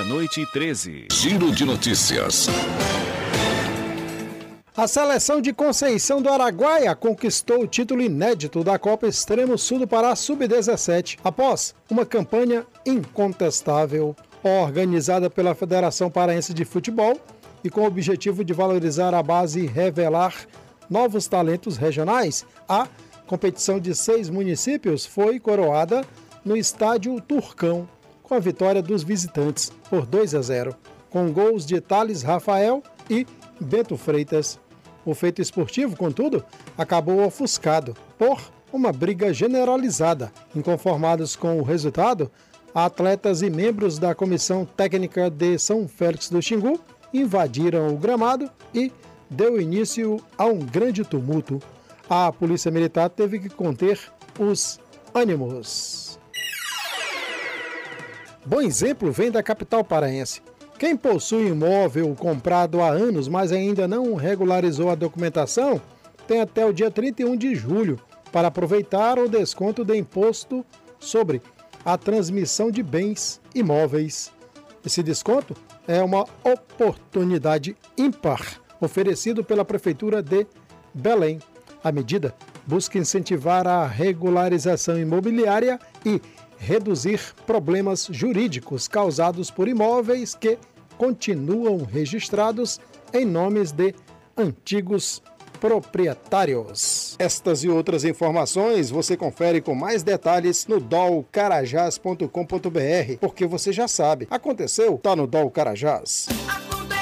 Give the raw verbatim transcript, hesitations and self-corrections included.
Meia-noite e treze. Giro de notícias. A seleção de Conceição do Araguaia conquistou o título inédito da Copa Extremo Sul do Pará sub dezessete, após uma campanha incontestável, organizada pela Federação Paraense de Futebol e com o objetivo de valorizar a base e revelar novos talentos regionais. A competição de seis municípios foi coroada no estádio Turcão, com a vitória dos visitantes por dois a zero, com gols de Thales Rafael e Bento Freitas. O feito esportivo, contudo, acabou ofuscado por uma briga generalizada. Inconformados com o resultado, atletas e membros da Comissão Técnica de São Félix do Xingu invadiram o gramado e deu início a um grande tumulto. A Polícia Militar teve que conter os ânimos. Bom exemplo vem da capital paraense. Quem possui imóvel comprado há anos, mas ainda não regularizou a documentação, tem até o dia trinta e um de julho para aproveitar o desconto de imposto sobre a transmissão de bens imóveis. Esse desconto é uma oportunidade ímpar oferecido pela Prefeitura de Belém. A medida busca incentivar a regularização imobiliária e reduzir problemas jurídicos causados por imóveis que continuam registrados em nomes de antigos proprietários. Estas e outras informações você confere com mais detalhes no dol carajás ponto com ponto br, porque você já sabe, aconteceu, tá no Dol Carajás.